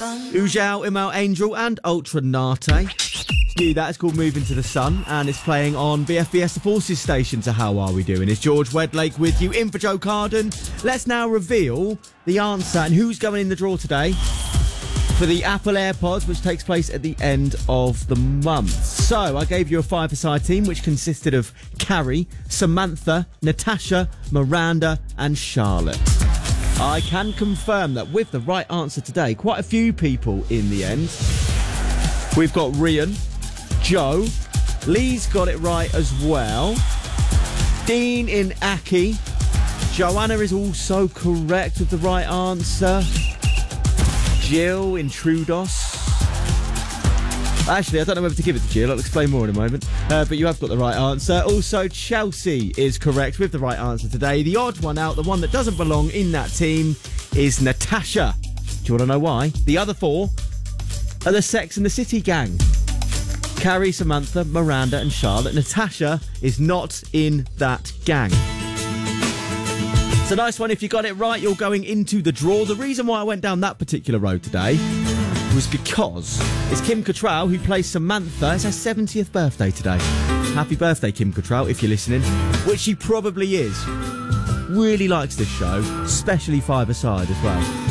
Ujao, Imal Angel and Ultra Nate. New that is called Moving to the Sun and it's playing on BFBS The Forces station. So how are we doing? It's George Wedlake with you in for Joe Carden. Let's now reveal the answer and who's going in the draw today for the Apple AirPods, which takes place at the end of the month. So I gave you a five-a-side team which consisted of Carrie, Samantha, Natasha, Miranda and Charlotte. I can confirm that with the right answer today, quite a few people in the end. We've got Rian, Joe, Lee's got it right as well, Dean in Aki, Joanna is also correct with the right answer, Jill in Trudos. Actually, I don't know whether to give it to Jill. I'll explain more in a moment. But you have got the right answer. Also, Chelsea is correct with the right answer today. The odd one out, the one that doesn't belong in that team, is Natasha. Do you want to know why? The other four are the Sex and the City gang. Carrie, Samantha, Miranda and Charlotte. Natasha is not in that gang. It's a nice one. If you got it right, you're going into the draw. The reason why I went down that particular road today was because it's Kim Cattrall who plays Samantha. It's her 70th birthday today. Happy birthday, Kim Cattrall, if you're listening, which she probably is. Really likes this show, especially five-a-side as well.